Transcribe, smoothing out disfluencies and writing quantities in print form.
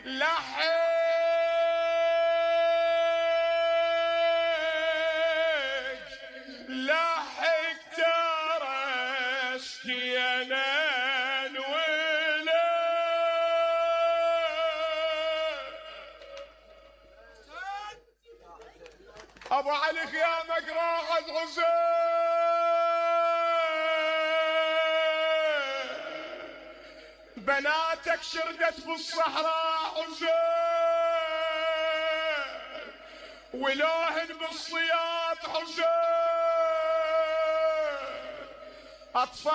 لحق ترى شكينا نولد ابو علي خيامك راحت حسين بناتك شردت بالصحراء حسين ولوهن بالصياد حسين أطفال